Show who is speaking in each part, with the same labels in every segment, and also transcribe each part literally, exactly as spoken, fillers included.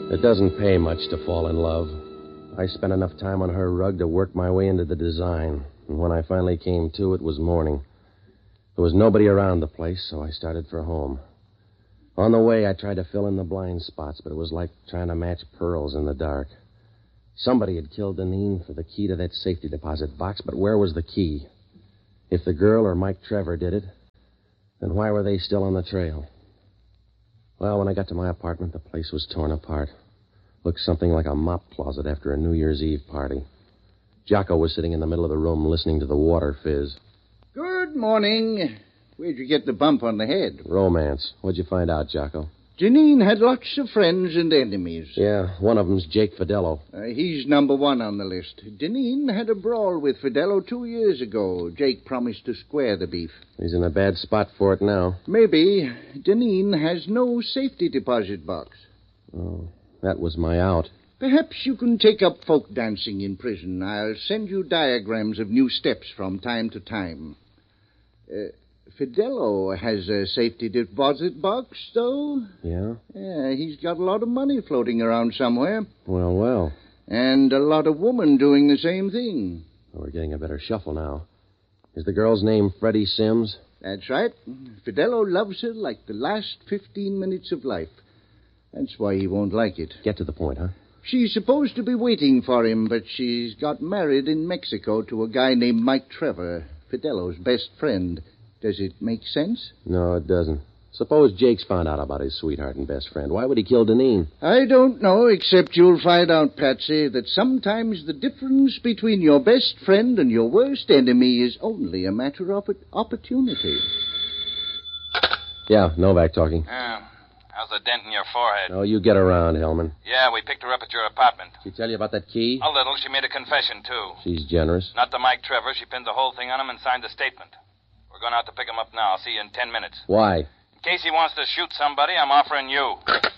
Speaker 1: It doesn't pay much to fall in love. I spent enough time on her rug to work my way into the design. And when I finally came to, it was morning. There was nobody around the place, so I started for home. On the way, I tried to fill in the blind spots, but it was like trying to match pearls in the dark. Somebody had killed Deneen for the key to that safety deposit box, but where was the key? If the girl or Mike Trevor did it, then why were they still on the trail? Well, when I got to my apartment, the place was torn apart. Looked something like a mop closet after a New Year's Eve party. Jocko was sitting in the middle of the room listening to the water fizz.
Speaker 2: Good morning. Where'd you get the bump on the head?
Speaker 1: Romance. What'd you find out, Jocko?
Speaker 2: Janine had lots of friends and enemies.
Speaker 1: Yeah, one of them's Jake Fidello.
Speaker 2: Uh, he's number one on the list. Janine had a brawl with Fidello two years ago. Jake promised to square the beef.
Speaker 1: He's in a bad spot for it now.
Speaker 2: Maybe. Janine has no safety deposit box.
Speaker 1: Oh, that was my out.
Speaker 2: Perhaps you can take up folk dancing in prison. I'll send you diagrams of new steps from time to time. Uh, Fidello has a safety deposit box, though.
Speaker 1: Yeah?
Speaker 2: Yeah, he's got a lot of money floating around somewhere.
Speaker 1: Well, well.
Speaker 2: And a lot of women doing the same thing.
Speaker 1: Well, we're getting a better shuffle now. Is the girl's name Freddie Sims?
Speaker 2: That's right. Fidello loves her like the last fifteen minutes of life. That's why he won't like it.
Speaker 1: Get to the point, huh?
Speaker 2: She's supposed to be waiting for him, but she's got married in Mexico to a guy named Mike Trevor, Fidello's best friend. Does it make sense?
Speaker 1: No, it doesn't. Suppose Jake's found out about his sweetheart and best friend. Why would he kill Deneen?
Speaker 2: I don't know, except you'll find out, Patsy, that sometimes the difference between your best friend and your worst enemy is only a matter of opportunity.
Speaker 1: Yeah, Novak talking.
Speaker 3: Yeah. How's the dent in your forehead?
Speaker 1: Oh, you get around, Hellman.
Speaker 3: Yeah, we picked her up at your apartment.
Speaker 1: She tell you about that key?
Speaker 3: A little. She made a confession, too.
Speaker 1: She's generous.
Speaker 3: Not to Mike Trevor. She pinned the whole thing on him and signed the statement. We're going out to pick him up now. I'll see you in ten minutes.
Speaker 1: Why?
Speaker 3: In case he wants to shoot somebody, I'm offering you.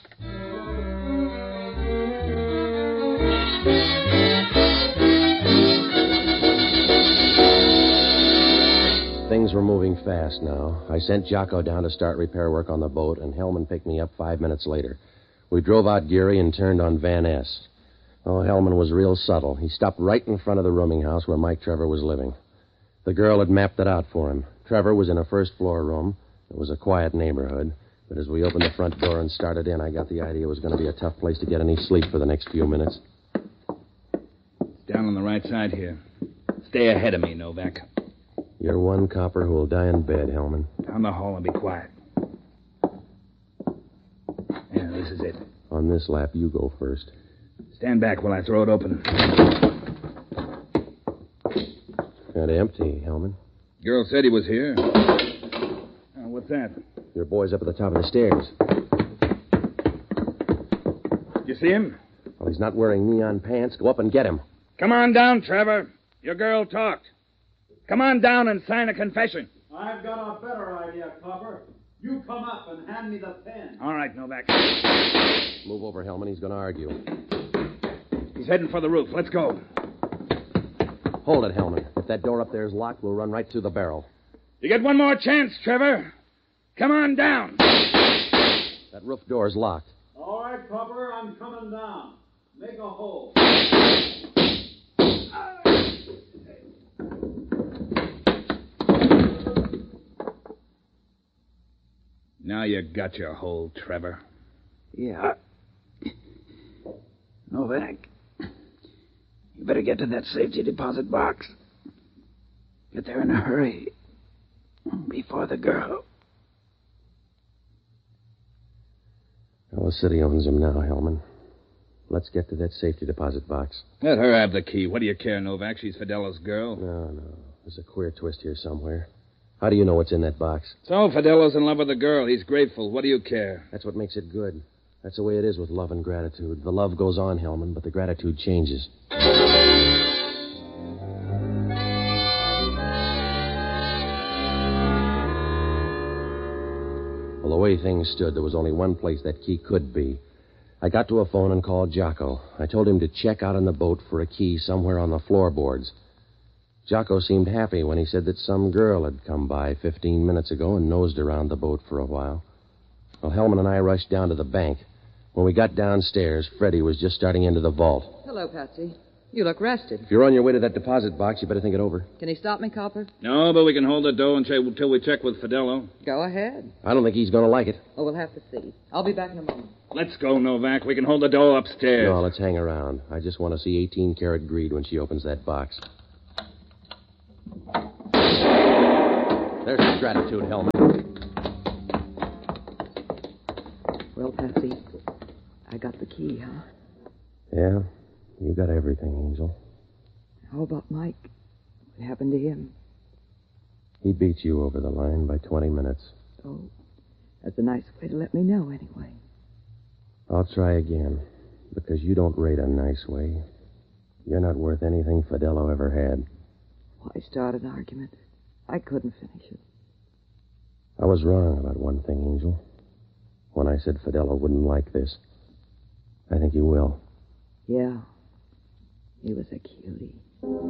Speaker 1: Things were moving fast now. I sent Jocko down to start repair work on the boat, and Hellman picked me up five minutes later. We drove out Geary and turned on Van Ness. Oh, Hellman was real subtle. He stopped right in front of the rooming house where Mike Trevor was living. The girl had mapped it out for him. Trevor was in a first-floor room. It was a quiet neighborhood. But as we opened the front door and started in, I got the idea it was going to be a tough place to get any sleep for the next few minutes.
Speaker 4: Down on the right side here. Stay ahead of me, Novak.
Speaker 1: You're one copper who will die in bed, Hellman.
Speaker 4: Down the hall and be quiet. Yeah, this is it.
Speaker 1: On this lap, you go first.
Speaker 4: Stand back while I throw it open.
Speaker 1: Kind of empty, Hellman.
Speaker 4: Girl said he was here. Uh, what's that?
Speaker 1: Your boy's up at the top of the stairs.
Speaker 4: You see him?
Speaker 1: Well, he's not wearing neon pants. Go up and get him.
Speaker 4: Come on down, Trevor. Your girl talked. Come on down and sign a confession.
Speaker 5: I've got a better idea, Copper. You come up and hand me the pen.
Speaker 4: All right, Novak.
Speaker 1: Move over, Hellman. He's going to argue.
Speaker 4: He's heading for the roof. Let's go.
Speaker 1: Hold it, Hellman. If that door up there is locked, we'll run right through the barrel.
Speaker 4: You get one more chance, Trevor. Come on down.
Speaker 1: That roof door's locked.
Speaker 5: All right, Copper, I'm coming down. Make a hole.
Speaker 4: Now you got your hole, Trevor.
Speaker 6: Yeah. Novak, you better get to that safety deposit box. Get there in a hurry. Before the girl.
Speaker 1: Well, the city owns him now, Hellman. Let's get to that safety deposit box.
Speaker 4: Let her have the key. What do you care, Novak? She's Fidello's girl.
Speaker 1: No, no. There's a queer twist here somewhere. How do you know what's in that box?
Speaker 4: So, Fidello's in love with the girl. He's grateful. What do you care?
Speaker 1: That's what makes it good. That's the way it is with love and gratitude. The love goes on, Hellman, but the gratitude changes. Well, the way things stood, there was only one place that key could be. I got to a phone and called Jocko. I told him to check out on the boat for a key somewhere on the floorboards. Jocko seemed happy when he said that some girl had come by fifteen minutes ago and nosed around the boat for a while. Well, Hellman and I rushed down to the bank. When we got downstairs, Freddie was just starting into the vault.
Speaker 7: Hello, Patsy. You look rested.
Speaker 1: If you're on your way to that deposit box, you better think it over.
Speaker 7: Can he stop me, Copper?
Speaker 4: No, but we can hold the dough until, until we check with Fidello.
Speaker 7: Go ahead.
Speaker 1: I don't think he's going to like it.
Speaker 7: Oh, we'll have to see. I'll be back in a moment.
Speaker 4: Let's go, Novak. We can hold the dough upstairs.
Speaker 1: No, let's hang around. I just want to see eighteen-karat greed when she opens that box. There's the gratitude helmet.
Speaker 7: Well, Patsy, I got the key, huh?
Speaker 1: Yeah, you got everything, Angel.
Speaker 7: How about Mike? What happened to him?
Speaker 1: He beat you over the line by twenty minutes.
Speaker 7: Oh, that's a nice way to let me know, anyway.
Speaker 1: I'll try again, because you don't rate a nice way. You're not worth anything Fidello ever had.
Speaker 7: Why start an argument? I couldn't finish it.
Speaker 1: I was wrong about one thing, Angel. When I said Fidello wouldn't like this. I think he will.
Speaker 7: Yeah. He was a cutie.